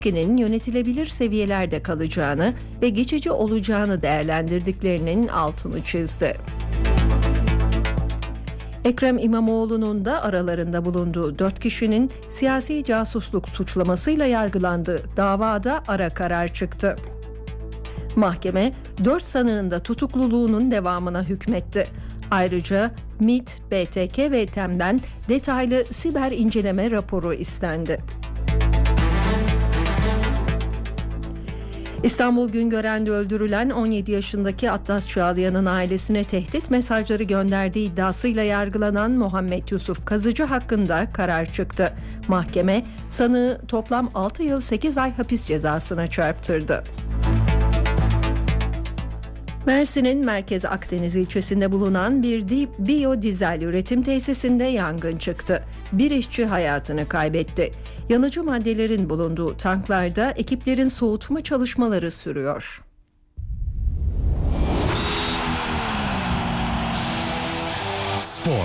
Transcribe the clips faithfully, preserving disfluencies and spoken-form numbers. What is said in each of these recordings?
ülkenin yönetilebilir seviyelerde kalacağını ve geçici olacağını değerlendirdiklerinin altını çizdi. Ekrem İmamoğlu'nun da aralarında bulunduğu dört kişinin siyasi casusluk suçlamasıyla yargılandığı davada ara karar çıktı. Mahkeme dört sanığın da tutukluluğunun devamına hükmetti. Ayrıca MİT, B T K ve TEM'den detaylı siber inceleme raporu istendi. İstanbul Güngören'de öldürülen on yedi yaşındaki Atlas Çağlayan'ın ailesine tehdit mesajları gönderdiği iddiasıyla yargılanan Muhammed Yusuf Kazıcı hakkında karar çıktı. Mahkeme sanığı toplam altı yıl sekiz ay hapis cezasına çarptırdı. Mersin'in Merkez Akdeniz ilçesinde bulunan bir biyodizel üretim tesisinde yangın çıktı. Bir işçi hayatını kaybetti. Yanıcı maddelerin bulunduğu tanklarda ekiplerin soğutma çalışmaları sürüyor. Spor.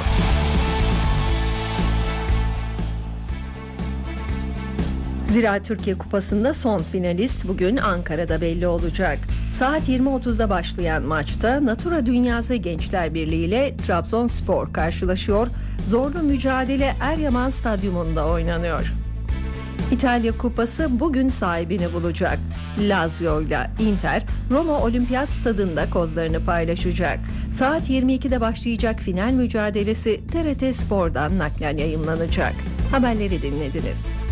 Zira Türkiye Kupası'nda son finalist bugün Ankara'da belli olacak. Saat yirmi otuzda başlayan maçta Natura Dünyası Gençler Birliği ile Trabzonspor karşılaşıyor. Zorlu mücadele Eryaman Stadyumunda oynanıyor. İtalya Kupası bugün sahibini bulacak. Lazio ile Inter, Roma Olimpiyat Stadında kozlarını paylaşacak. Saat yirmi ikide başlayacak final mücadelesi T R T Spor'dan naklen yayımlanacak. Haberleri dinlediniz.